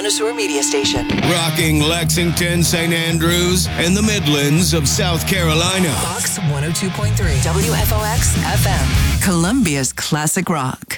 connoisseur media station. Rocking Lexington, St. Andrews, and the Midlands of South Carolina. Fox 102.3. WFOX FM. Columbia's classic rock.